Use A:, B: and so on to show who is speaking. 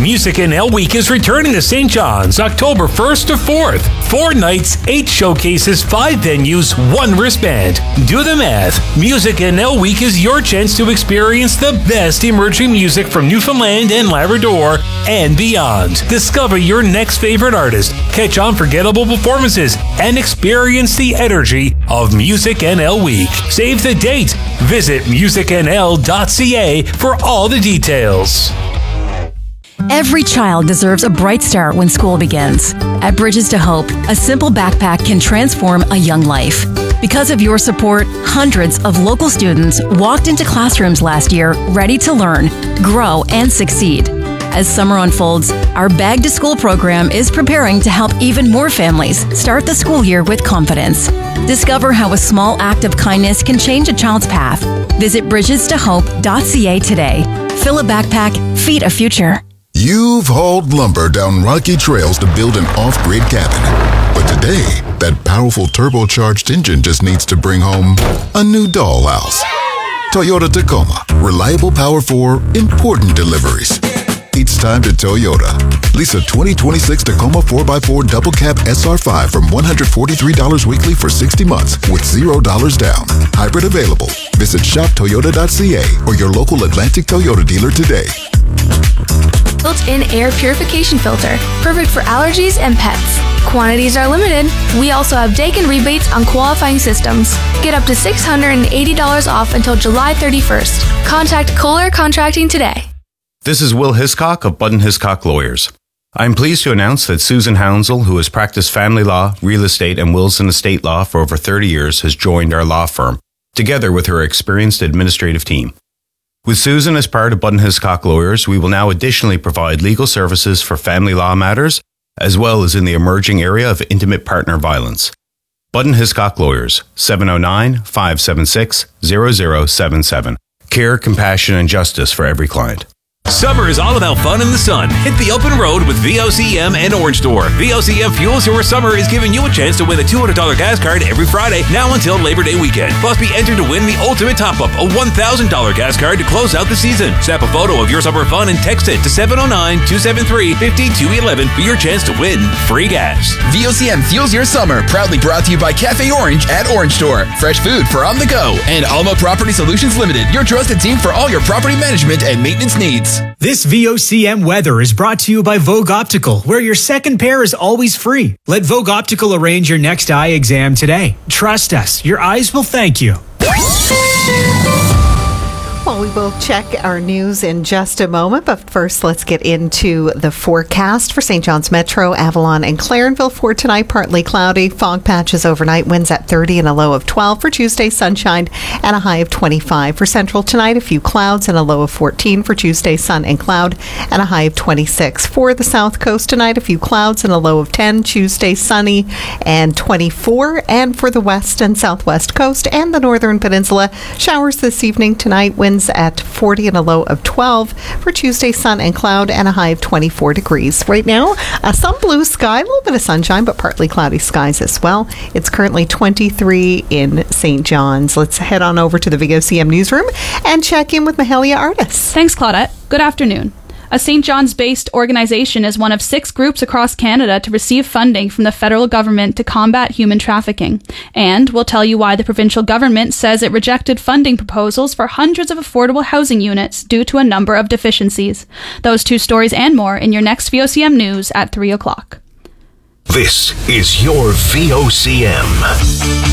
A: Music NL Week is returning to St. John's October 1st to 4th. 4 nights, 8 showcases, 5 venues, 1 wristband. Do the math. Music NL Week is your chance to experience the best emerging music from Newfoundland and Labrador and beyond. Discover your next favorite artist, catch unforgettable performances, and experience the energy of Music NL Week. Save the date. Visit musicnl.ca for all the details.
B: Every child deserves a bright start when school begins. At Bridges to Hope, a simple backpack can transform a young life. Because of your support, hundreds of local students walked into classrooms last year ready to learn, grow, and succeed. As summer unfolds, our Bag to School program is preparing to help even more families start the school year with confidence. Discover how a small act of kindness can change a child's path. Visit bridgestohope.ca today. Fill a backpack, feed a future.
C: You've hauled lumber down rocky trails to build an off-grid cabin. But today, that powerful turbocharged engine just needs to bring home a new dollhouse. Toyota Tacoma. Reliable power for important deliveries. It's time to Toyota. Lease a 2026 Tacoma 4x4 Double Cab SR5 from $143 weekly for 60 months with $0 down. Hybrid available. Visit shoptoyota.ca or your local Atlantic Toyota dealer today.
D: Built-in air purification filter, perfect for allergies and pets. Quantities are limited. We also have Daikin rebates on qualifying systems. Get up to $680 off until July 31st. Contact Kohler Contracting today.
E: This is Will Hiscock of Budden Hiscock Lawyers. I am pleased to announce that Susan Hounsel, who has practiced family law, real estate, and wills and estate law for over 30 years, has joined our law firm, together with her experienced administrative team. With Susan as part of Budden Hiscock Lawyers, we will now additionally provide legal services for family law matters, as well as in the emerging area of intimate partner violence. Budden Hiscock Lawyers, 709-576-0077. Care, compassion, and justice for every client.
A: Summer is all about fun in the sun. Hit the open road with VOCM and Orange Door. VOCM Fuels Your Summer is giving you a chance to win a $200 gas card every Friday, now until Labor Day weekend. Plus, be entered to win the ultimate top-up, a $1,000 gas card to close out the season. Snap a photo of your summer fun and text it to 709-273-5211 for your chance to win free gas.
F: VOCM Fuels Your Summer, proudly brought to you by Cafe Orange at Orange Door. Fresh food for on the go. And Alma Property Solutions Limited, your trusted team for all your property management and maintenance needs.
G: This VOCM weather is brought to you by Vogue Optical, where your second pair is always free. Let Vogue Optical arrange your next eye exam today. Trust us, your eyes will thank you.
H: Well, we will check our news in just a moment, but first let's get into the forecast for St. John's Metro, Avalon, and Clarenville for tonight. Partly cloudy, fog patches overnight, winds at 30 and a low of 12. For Tuesday, sunshine and a high of 25. For Central tonight, a few clouds and a low of 14. For Tuesday, sun and cloud and a high of 26. For the South Coast tonight, a few clouds and a low of 10. Tuesday, sunny and 24. And for the West and Southwest Coast and the Northern Peninsula, showers this evening. Tonight, winds at 40 and a low of 12. For Tuesday, sun and cloud and a high of 24 degrees. Right now, some blue sky, a little bit of sunshine, but partly cloudy skies as well. It's currently 23 in St. John's. Let's head on over to the VOCM newsroom and check in with Mahalia Artis.
I: Thanks, Claudette. Good afternoon. A St. John's-based organization is one of 6 groups across Canada to receive funding from the federal government to combat human trafficking. And we'll tell you why the provincial government says it rejected funding proposals for hundreds of affordable housing units due to a number of deficiencies. Those 2 stories and more in your next VOCM News at 3 o'clock.
J: This is your VOCM.